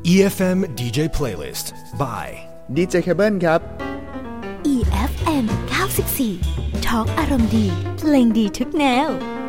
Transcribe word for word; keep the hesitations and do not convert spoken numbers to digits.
อี เอฟ เอ็ม ดี เจ Playlist by ดี เจ Cable ครับอี เอฟ เอ็ม เก้าสิบสี่ ทอล์กอารมณ์ดีเพลงดีทุกแนว